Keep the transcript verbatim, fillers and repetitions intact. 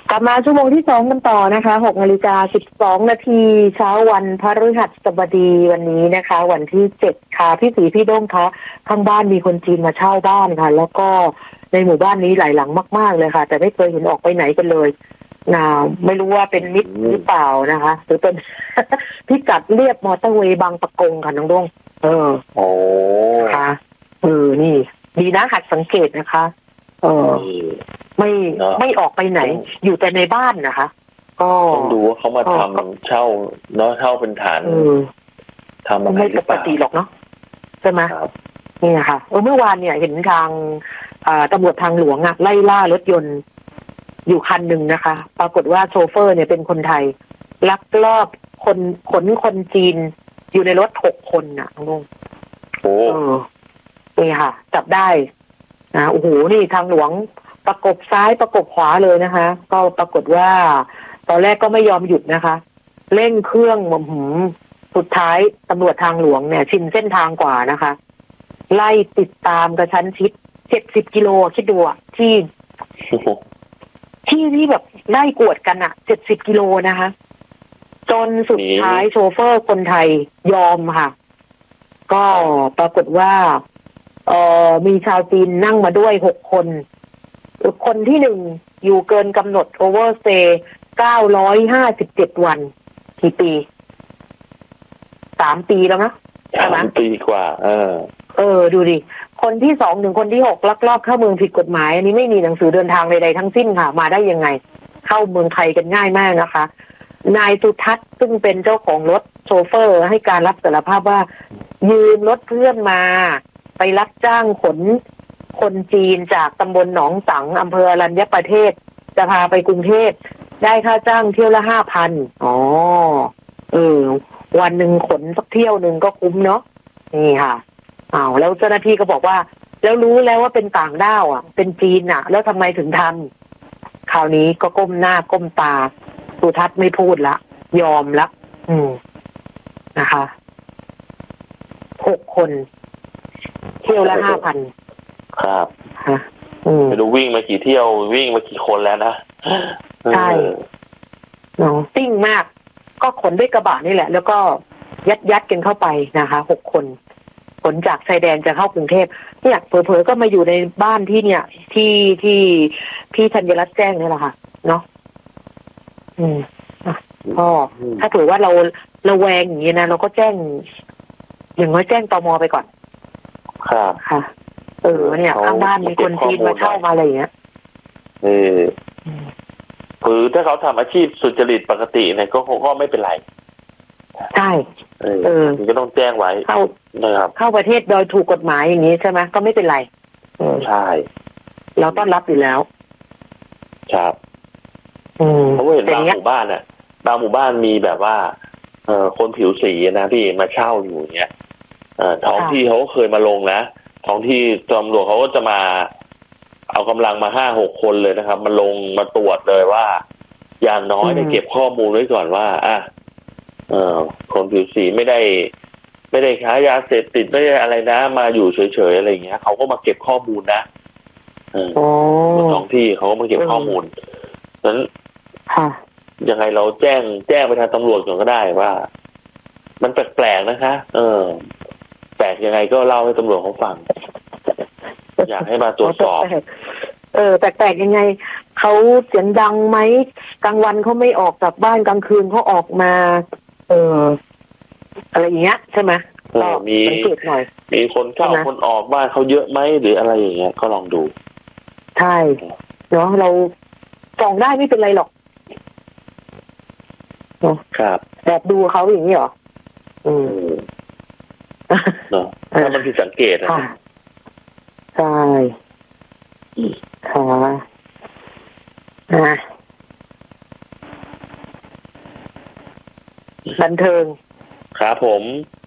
กลับมาชั่วโมงที่สองกันต่อนะคะหกนาฬิกาสิบสองนาทีเช้าวันพฤหัสบดีวันนี้นะคะ วันที่เจ็ดค่ะพี่สีพี่ด้งคะข้างบ้านมีคนจีนมาเช่าบ้านค่ะแล้วก็ในหมู่บ้านนี้หลายหลังมากๆเลยค่ะแต่ไม่เคยเห็นออกไปไหนกันเลยนะไม่รู้ว่าเป็นมิตรหรือเปล่านะคะหรือเป็น พิกัดเรียบมอเตอร์เวย์บางปะกงค่ะน้องด้งเออโอ้ค่ะเออนี่ดีนะหัดสังเกตนะคะเออไม่ไม่ออกไปไหนอยู่แต่ในบ้านนะคะก็ต้องดูว่าเขามาทำเช่าเนาะเช่าเป็นฐานทำอะไรไม่ปกติหรอกเนาะใช่ไหมนี่ค่ะเออเมื่อวานเนี่ยเห็นทางตำรวจทางหลวงอะไล่ล่ารถยนต์อยู่คันหนึ่งนะคะปรากฏว่าโชเฟอร์เนี่ยเป็นคนไทยลักลอบคนขนคนจีนอยู่ในรถหกคนน่ะลุงโอ้นี่ค่ะจับได้นะโอ้โหนี่ทางหลวงประกบซ้ายประกบขวาเลยนะคะก็ปรากฏว่าตอนแรกก็ไม่ยอมหยุดนะคะเร่งเครื่องหืมสุดท้ายตำรวจทางหลวงเนี่ยชินเส้นทางกว่านะคะไล่ติดตามกระชั้นชิดเจ็ดสิบกิโลคิดดูอ่ะที่ที่ที่แบบไล่กวดกันอ่ะเจ็ดสิบกิโลนะคะจนสุดท้ายโชเฟอร์คนไทยยอมค่ะก็ปรากฏว่าเอ่อมีชาวจีนนั่งมาด้วยหกคนคนที่หนึ่งอยู่เกินกำหนดโอเวอร์สเตย์เก้าร้อยห้าสิบเจ็ดวันกี่ปีสามปีแล้วนะสามปีกว่าเออเออดูดิคนที่สองถึงคนที่หกลักลอบเข้าเมืองผิดกฎหมายอันนี้ไม่มีหนังสือเดินทางใดๆทั้งสิ้นค่ะมาได้ยังไงเข้าเมืองไทยกันง่ายมากนะคะนายสุทัศน์ซึ่งเป็นเจ้าของรถโชเฟอร์ให้การรับสารภาพว่ายืมรถเพื่อนมาไปรับจ้างขนคนจีนจากตำบลหนองสังอำเภออรัญญประเทศจะพาไปกรุงเทพได้ค่าจ้างเที่ยวละห้าพันอ๋อเออวันหนึ่งขนสักเที่ยวหนึ่งก็คุ้มเนาะนี่ค่ะอ้าวแล้วเจ้าหน้าที่ก็บอกว่าแล้วรู้แล้วว่าเป็นต่างด้าวอ่ะเป็นจีนอ่ะแล้วทำไมถึงทำคราวนี้ก็ก้มหน้าก้มตาสุทัศน์ไม่พูดละยอมละอืมนะคะหกคนเที่ยวละห้าพันครับฮะอืมไม่รู้วิ่งมากี่เที่ยววิ่งมากี่คนแล้วนะใช่น้องซิ่งมากก็ขนด้วยกระบะนี่แหละแล้วก็ยัดยัดกันเข้าไปนะคะหกคนขนจากชายแดนจะเข้ากรุงเทพเนี่ยเผลอๆก็มาอยู่ในบ้านที่เนี่ยที่ที่พี่ธัญรัตน์แจ้งนี่แหละค่ะเนาะอืมก็ถ้าถือว่าเราระแวงอย่างนี้นะเราก็แจ้งอย่างน้อยแจ้งตม.ไปก่อนครับค่ะเออเนี่ยข้างบ้านมีคนจีนมาเช่ามาอะไรอย่างเงี้ยเออคือถ้าเขาทำอาชีพสุจริตปกติเนี่ยก็ก็ไม่เป็นไรใช่เออก็ต้องแจ้งไว้เข้านะครับเข้าประเทศโดยถูกกฎหมายอย่างนี้ใช่ไหมก็ไม่เป็นไรใช่เราต้อนรับอยู่แล้วครับเพราะว่าเห็นบางหมู่บ้านอ่ะบางหมู่บ้านมีแบบว่าเออคนผิวสีนะพี่มาเช่าอยู่เนี้ยเออท้องที่เขาเคยมาลงนะท้องที่ตำรวจเขาก็จะมาเอากำลังมาห้าหกคนเลยนะครับมาลงมาตรวจเลยว่าอย่างน้อยเนี่ยเก็บข้อมูลไว้ก่อนว่าอ่ะเออคนผิวสีไม่ได้ไม่ได้ค้ายาเสพติดไม่ได้อะไรนะมาอยู่เฉยๆอะไรอย่างเงี้ยเขาก็มาเก็บข้อมูลนะเออท้องที่เขาก็มาเก็บข้อมูลนั้นยังไงเราแจ้งแจ้งไปทางตำรวจก่อนก็ได้ว่ามันแปลกๆนะคะเออแปลกยังไงก็เล่าให้ตำรวจเขาฟังอยากให้มาตรวจสอบเออแปลกๆยังไงเขาเสียงดังไหมกลางวันเขาไม่ออกจากบ้านกลางคืนเขาออกมาเอออะไรอย่างเงี้ยใช่ไหมก็มีมีคนเข้าคนออกบ้านเขาเยอะไหมหรืออะไรอย่างเงี้ยก็ลองดูใช่เนาะเราส่องได้ไม่เป็นไรหรอกเนาะครับแบบดูเขาอย่างนี้เหรออืมเนาะถ้ามันผิดสังเกตนะใช่ค่ะนะบันเทิงครับผม